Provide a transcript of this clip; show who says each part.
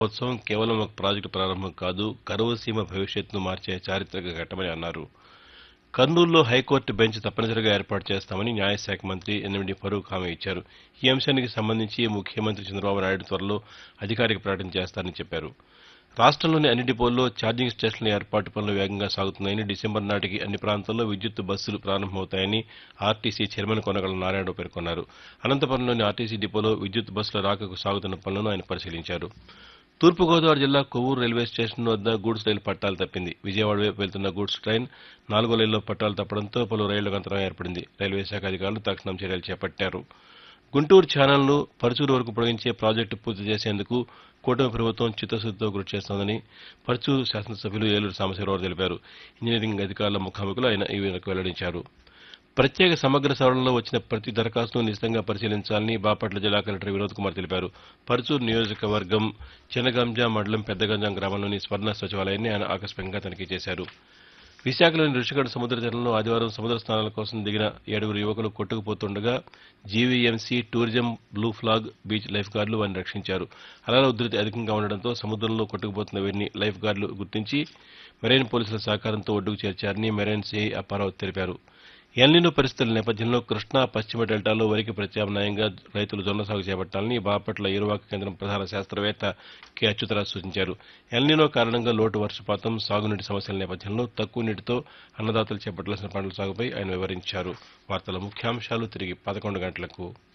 Speaker 1: ఉత్సవం కేవలం ఒక ప్రాజెక్టు ప్రారంభం కాదు, కరువు సీమ భవిష్యత్తును మార్చే చారిత్రక ఘట్టమని అన్నారు. కర్నూలులో హైకోర్టు బెంచ్ తప్పనిసరిగా ఏర్పాటు చేస్తామని న్యాయశాఖ మంత్రి ఎన్ఎండి ఫరూక్ హామీ ఇచ్చారు. ఈ అంశానికి సంబంధించి ముఖ్యమంత్రి చంద్రబాబు నాయుడు త్వరలో అధికారిక ప్రకటన చేస్తారని చెప్పారు. రాష్ట్రంలోని అన్ని డిపోల్లో ఛార్జింగ్ స్టేషన్ల ఏర్పాటు పనులు వేగంగా సాగుతున్నాయని, డిసెంబర్ నాటికి అన్ని ప్రాంతాల్లో విద్యుత్ బస్సులు ప్రారంభమవుతాయని ఆర్టీసీ చైర్మన్ కొనగళ్ల నారాయణరావు పేర్కొన్నారు. అనంతపురంలోని ఆర్టీసీ డిపోలో విద్యుత్ బస్సుల రాకకు సాగుతున్న పనులను ఆయన పరిశీలించారు. తూర్పుగోదావరి జిల్లా కొవ్వూరు రైల్వే స్టేషన్ వద్ద గూడ్స్ రైలు పట్టాలు తప్పింది. విజయవాడ వైపు వెళ్తున్న గూడ్స్ ట్రైన్ 4వ లైన్లో పట్టాలు తప్పడంతో పలు రైళ్లకు అంతరాయం ఏర్పడింది. రైల్వే శాఖ అధికారులు తక్షణం చర్యలు చేపట్టారు. గుంటూరు ఛానల్ను పరుచూరు వరకు పొడిగించే ప్రాజెక్టు పూర్తి చేసేందుకు కూటమి ప్రభుత్వం చిత్తశుద్దితో కృషి చేస్తోందని పరుచూరు శాసనసభ్యులు ఏలూరు సాంబశివరావు తెలిపారు. ఇంజనీరింగ్ అధికారుల ముఖాముఖిలో ఆయన ఈ మేరకు వెల్లడించారు. ప్రత్యేక సమగ్ర సవరణలో వచ్చిన ప్రతి దరఖాస్తును నిశితంగా పరిశీలించాలని బాపట్ల జిల్లా కలెక్టర్ వినోద్ కుమార్ తెలిపారు. పరుచూరు నియోజకవర్గం చినగంజా మండలం పెద్దగంజాం గ్రామంలోని స్వర్ణ సచివాలయాన్ని ఆయన ఆకస్మికంగా తనిఖీ చేశారు. విశాఖలోని రుషిగఢ్ సముద్ర తీరంలో ఆదివారం సముద్ర స్నానాల కోసం దిగిన 7 యువకులు కొట్టుకుపోతుండగా GVMC tourism blue flag beach life గార్డులు వారిని రక్షించారు. అలల ఉధృతి అధికంగా ఉండడంతో సముద్రంలో కొట్టుకుపోతున్న వీరిని లైఫ్ గార్డులు గుర్తించి మెరైన్ పోలీసుల సహకారంతో ఒడ్డుకు చేర్చారని మెరైన్ సీఐ అప్పారావు తెలిపారు. ఎల్నినో పరిస్థితుల నేపథ్యంలో కృష్ణా పశ్చిమ డెల్టాలో వరికి ప్రత్యామ్నాయంగా రైతులు జొన్న సాగు చేపట్టాలని బాపట్ల ఏరువాక కేంద్రం ప్రధాన శాస్త్రవేత్త కె అచ్యుతరాజ్ సూచించారు. ఎల్నినో కారణంగా లోటు వర్షపాతం, సాగునీటి సమస్యల నేపథ్యంలో తక్కువ నీటితో అన్నదాతలు చేపట్టాల్సిన పంటల సాగుపై ఆయన వివరించారు. వార్తల ముఖ్యాంశాలు తిరిగి 11 గంటలకు.